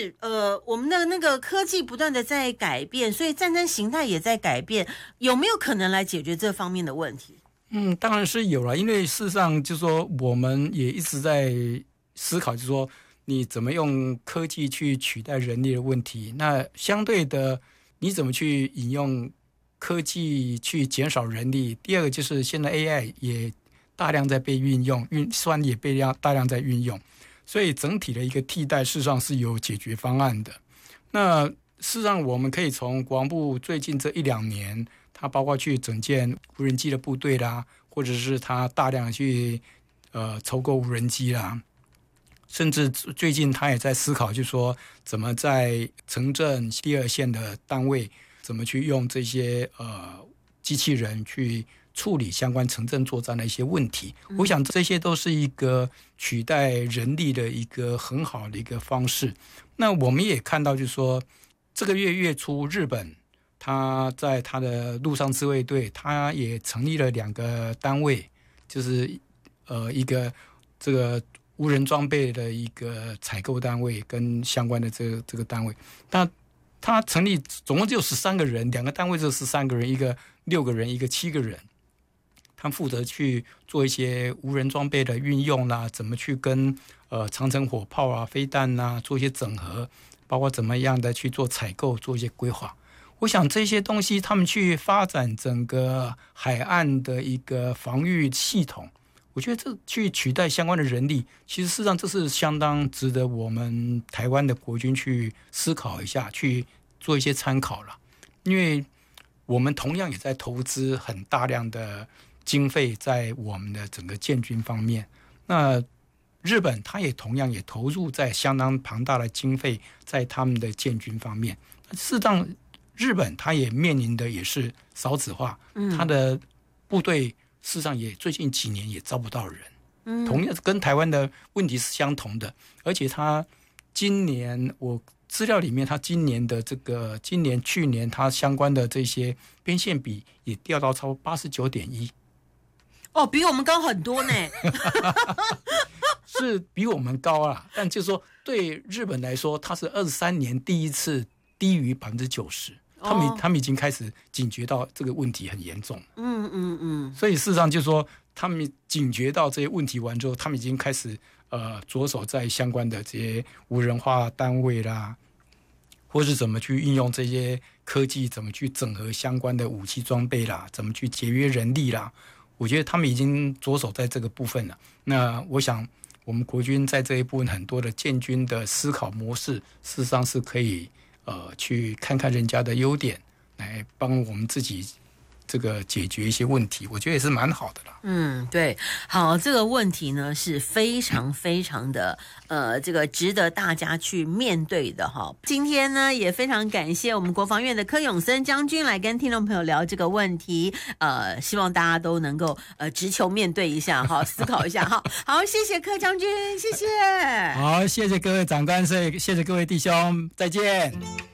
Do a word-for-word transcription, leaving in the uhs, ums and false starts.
是呃，我们的那个科技不断的在改变，所以战争形态也在改变，有没有可能来解决这方面的问题？ 嗯，当然是有了，因为事实上就是说我们也一直在思考，就是说你怎么用科技去取代人力的问题。那相对的，你怎么去引用科技去减少人力？第二个就是现在 A I 也大量在被运用，运算也被大量在运用，所以整体的一个替代事实上是有解决方案的。那事实上我们可以从国防部最近这一两年，它包括去整建无人机的部队啦，或者是它大量的去呃筹购无人机啦，甚至最近他也在思考，就是说怎么在城镇第二线的单位，怎么去用这些呃机器人去处理相关城镇作战的一些问题。嗯、我想这些都是一个取代人力的一个很好的一个方式。那我们也看到，就是说这个月月初，日本他在他的陆上自卫队，他也成立了两个单位，就是呃一个这个无人装备的一个采购单位跟相关的这个这个单位。那他成立总共只有十三个人，两个单位只有十三个人，一个六个人，一个七个人。他负责去做一些无人装备的运用啦，怎么去跟呃长程火炮啊、飞弹啊做一些整合，包括怎么样的去做采购、做一些规划。我想这些东西，他们去发展整个海岸的一个防御系统，我觉得这去取代相关的人力，其实事实上这是相当值得我们台湾的国军去思考一下，去做一些参考了。因为我们同样也在投资很大量的经费在我们的整个建军方面，那日本它也同样也投入在相当庞大的经费在他们的建军方面。事实上日本它也面临的也是少子化，嗯、它的部队事实上也最近几年也招不到人，嗯、同样跟台湾的问题是相同的。而且它今年我资料里面，它今年的这个今年去年它相关的这些编线比也掉到超过八十九点一， 哦，比我们高很多呢。 是比我们高啊，但就是说对日本来说，它是二十三年第一次低于百分之九十。他们、哦、他们已经开始警觉到这个问题很严重， 嗯嗯嗯， 所以事实上就是说，他们警觉到这些问题完之后，他们已经开始呃着手在相关的这些无人化单位啦，或是怎么去运用这些科技，怎么去整合相关的武器装备啦，怎么去节约人力啦。我觉得他们已经着手在这个部分了。那我想，我们国军在这一部分很多的建军的思考模式，事实上是可以。呃，去看看人家的优点，来帮我们自己这个解决一些问题，我觉得也是蛮好的啦。 嗯，对，好，这个问题呢是非常非常的呃，这个值得大家去面对的哈。今天呢也非常感谢我们国防院的柯永森将军来跟听众朋友聊这个问题，呃，希望大家都能够呃直球面对一下哈，思考一下哈。好，谢谢柯将军，谢谢。 好，谢谢各位长官，谢谢各位弟兄，再见。